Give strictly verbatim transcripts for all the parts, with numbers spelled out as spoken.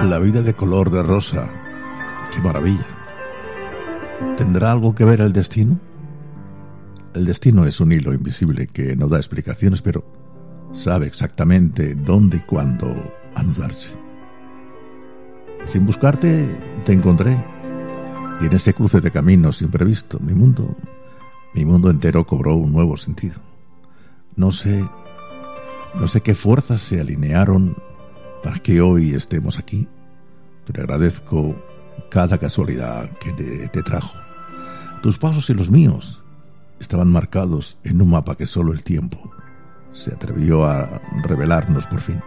La vida de color de rosa. ¡Qué maravilla! ¿Tendrá algo que ver el destino? El destino es un hilo invisible que no da explicaciones, pero sabe exactamente dónde y cuándo anudarse. Sin buscarte, te encontré. Y en ese cruce de caminos imprevisto, mi mundo, mi mundo entero cobró un nuevo sentido. No sé, no sé qué fuerzas se alinearon para que hoy estemos aquí, pero agradezco cada casualidad que te, te trajo. Tus pasos y los míos estaban marcados en un mapa que solo el tiempo se atrevió a revelarnos por fin.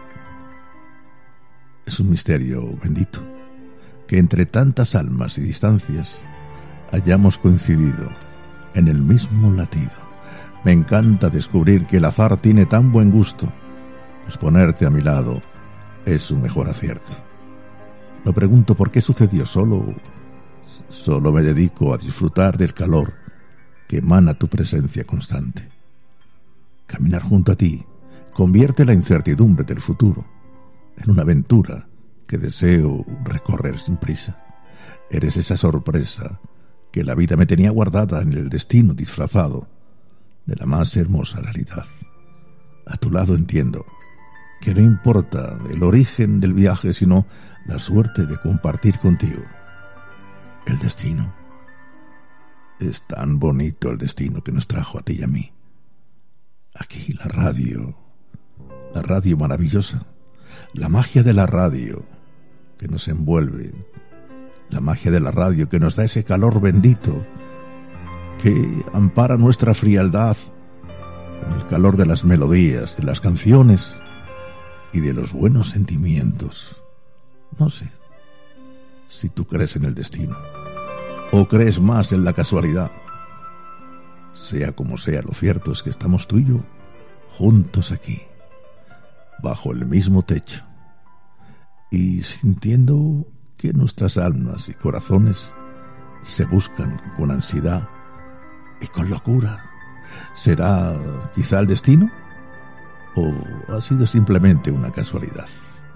Es un misterio bendito que entre tantas almas y distancias hayamos coincidido en el mismo latido. Me encanta descubrir que el azar tiene tan buen gusto, pues ponerte a mi lado es su mejor acierto. No pregunto por qué sucedió, solo, solo me dedico a disfrutar del calor que emana tu presencia constante. Caminar junto a ti convierte la incertidumbre del futuro en una aventura que deseo recorrer sin prisa. Eres esa sorpresa que la vida me tenía guardada en el destino disfrazado de la más hermosa realidad. A tu lado entiendo que no importa el origen del viaje, sino la suerte de compartir contigo. El destino. Es tan bonito el destino que nos trajo a ti y a mí. Aquí la radio, la radio maravillosa, la magia de la radio que nos envuelve, la magia de la radio que nos da ese calor bendito que ampara nuestra frialdad con el calor de las melodías, de las canciones y de los buenos sentimientos. No sé si tú crees en el destino o crees más en la casualidad. Sea como sea, lo cierto es que estamos tú y yo juntos aquí, bajo el mismo techo, y sintiendo que nuestras almas y corazones se buscan con ansiedad y con locura. ¿Será quizá el destino? ¿O ha sido simplemente una casualidad?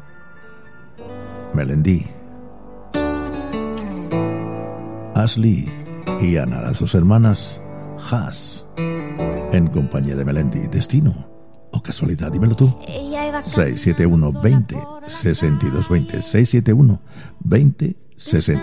Melendi, Ashley y Ana, las dos hermanas Haas, en compañía de Melendi. ¿Destino o casualidad? Dímelo tú. seis siete uno, veinte, sesenta y dos veinte. seis siete uno, veinte, sesenta y dos veinte.